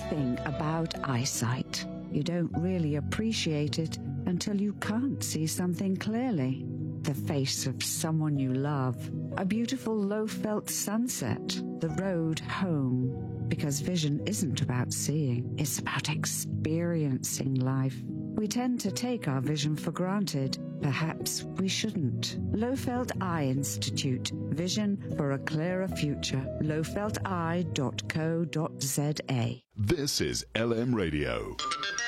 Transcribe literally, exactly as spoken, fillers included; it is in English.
thing about eyesight. You don't really appreciate it until you can't see something clearly. The face of someone you love, a beautiful low-felt sunset, the road home. Because vision isn't about seeing, it's about experiencing life. We tend to take our vision for granted. Perhaps we shouldn't. Lowfelt Eye Institute. Vision for a clearer future. low felt eye dot co dot z a. This is L M Radio.